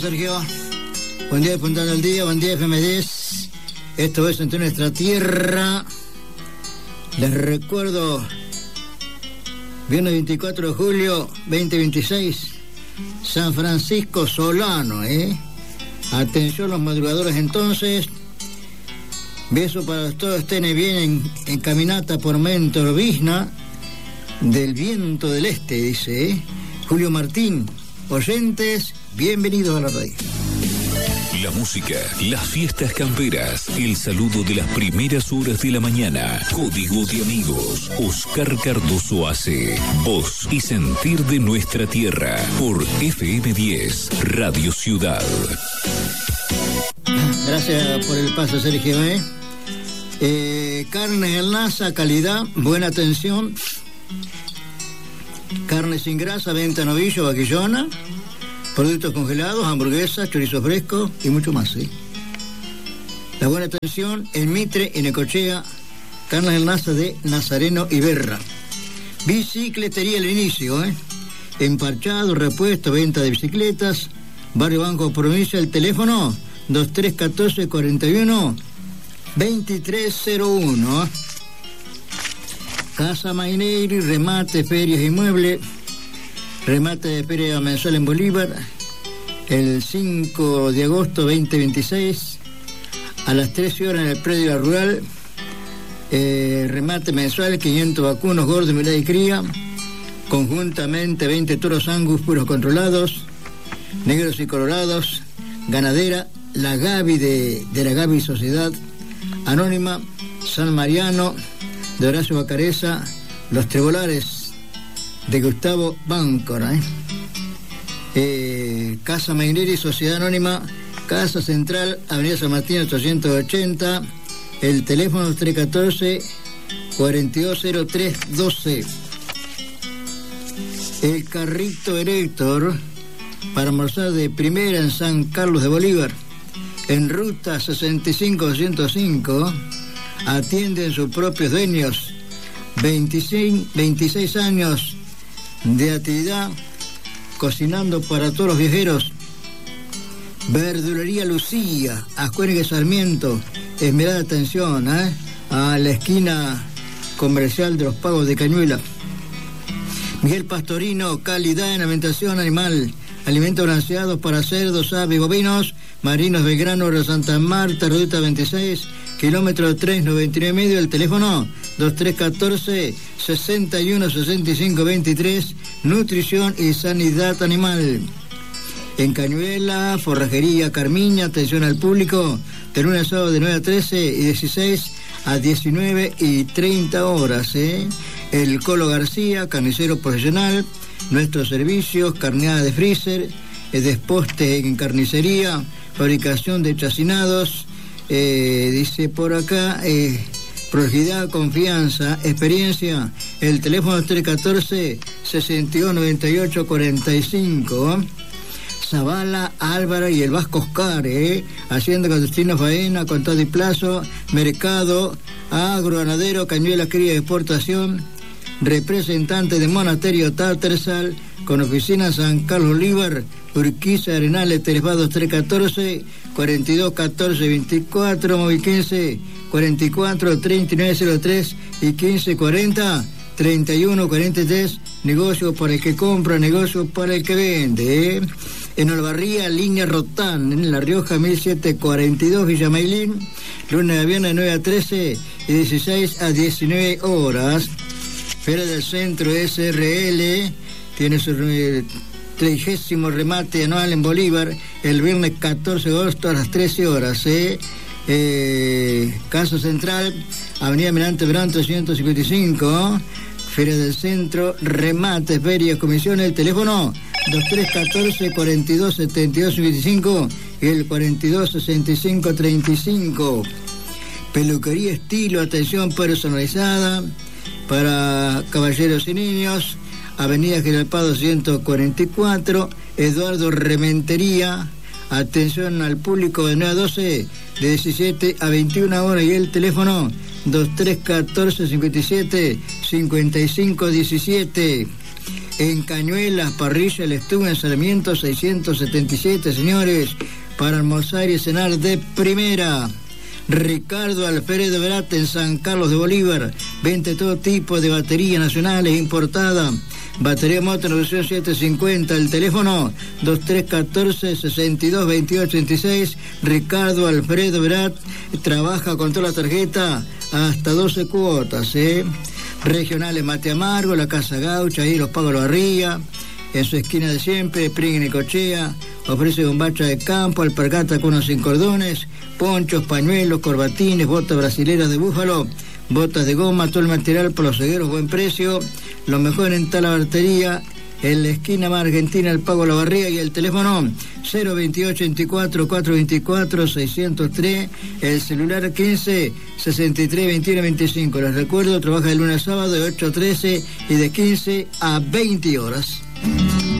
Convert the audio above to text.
Sergio. Buen día, Puntando el Día, buen día, FM10. Esto es Entre Nuestra Tierra. Les recuerdo, viernes 24 de julio 2026, San Francisco Solano, Atención los madrugadores entonces. Beso para todos, estén bien en caminata por Mentor Visna, del viento del este, dice, Julio Martín. Oyentes, bienvenidos a la radio. La música, las fiestas camperas, el saludo de las primeras horas de la mañana. Código de amigos. Oscar Cardoso hace voz y sentir de nuestra tierra por FM10 Radio Ciudad. Gracias por el paso, Sergio. Carne en Laza, calidad, buena atención. Carne sin grasa, venta novillo, vaquillona. Productos congelados, hamburguesas, chorizo fresco y mucho más, La buena atención en Mitre, en Necochea, Carnes del Naza de Nazareno y Berra. Bicicletería El Inicio, Emparchado, repuesto, venta de bicicletas. Barrio Banco Provincia, el teléfono 2314 41 2301. Casa Maineri, remate, ferias y muebles. Remate de feria mensual en Bolívar, el 5 de agosto 2026, a las 13 horas en el predio rural. Remate mensual, 500 vacunos, gordos, mirada y cría. Conjuntamente 20 toros angus puros controlados, negros y colorados. Ganadera, la Gaby de la Gaby Sociedad Anónima, San Mariano, de Horacio Bacareza, Los Trebolares de Gustavo Báncora, Casa Maineri, Sociedad Anónima, Casa Central, Avenida San Martín 880, el teléfono 314 420312. El carrito Erector para almorzar de primera en San Carlos de Bolívar, en ruta 65205, atienden sus propios dueños. 26 años de actividad, cocinando para todos los viajeros. Verdulería Lucía, Ascuéniga y Sarmiento, esmerada atención, a la esquina comercial de los Pagos de Cañuela. Miguel Pastorino, calidad en alimentación animal, alimentos balanceados para cerdos, aves, bovinos, marinos Belgrano, de Santa Marta, ruta 26, kilómetro 399 el teléfono 2314 61 65 23, nutrición y sanidad animal. En Cañuela, Forrajería Carmiña, atención al público, de lunes a sábado de 9 a 13 y 16 a 19 y 30 horas. El Colo García, carnicero profesional, nuestros servicios, carneada de freezer, desposte en carnicería, fabricación de chacinados, dice por acá, prolijidad, confianza, experiencia. El teléfono 314 62 98 45. Zavala, Álvaro y el Vasco Oscar, Hacienda con destino faena, contado y plazo, mercado, agroganadero, Cañuela, cría y exportación, representante de Monasterio Tartarsal, con oficina en San Carlos Bolívar, Urquiza, Arenales, Teresvados 314 42 14 24, móvil 15 44 39 03 y 15 40 31 43. Negocio para el que compra, negocio para el que vende. En Olvarría, línea Rotán, en La Rioja 1742, Villa Mailín, lunes a viernes 9 a 13 y 16 a 19 horas. Feria del Centro SRL tiene su 30º remate anual en Bolívar, el viernes 14 de agosto a las 13 horas. Casa Central, Avenida Mirante Verán 355, Feria del Centro, remate, ferias, comisiones, el teléfono 2314 42 72 55 y el 42 65 35. Peluquería Estilo, atención personalizada para caballeros y niños, Avenida General Paz 244, Eduardo Rementería, atención al público de 9 a 12, de 17 a 21 horas y el teléfono 2314 57 55 17. En Cañuelas, Parrilla El Estuvo en Sarmiento 677, señores, para almorzar y cenar de primera. Ricardo Alfredo Verat en San Carlos de Bolívar, vende todo tipo de baterías nacionales importadas. Batería Motor 750, el teléfono 2314-622886. Ricardo Alfredo Verat trabaja con toda la tarjeta hasta 12 cuotas, Regionales Mate Amargo, la Casa Gaucha, ahí los Pagos Barría, en su esquina de siempre, Pringuen y Cochea, ofrece bombacha de campo, alpargata con unos sin cordones, ponchos, pañuelos, corbatines, botas brasileras de búfalo, botas de goma, todo el material por los cegueros, buen precio, lo mejor en talabartería, en la esquina más argentina, el Pago La Barría, y el teléfono 028-24-424-603, el celular 15-63-21-25. Les recuerdo, trabaja de lunes a sábado de 8 a 13 y de 15 a 20 horas.